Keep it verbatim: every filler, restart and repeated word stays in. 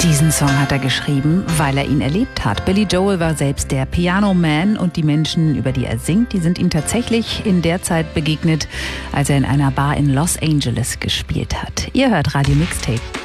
Diesen Song hat er geschrieben, weil er ihn erlebt hat. Billy Joel war selbst der Piano-Man und die Menschen, über die er singt, die sind ihm tatsächlich in der Zeit begegnet, als er in einer Bar in Los Angeles gespielt hat. Ihr hört Radio Mixtape.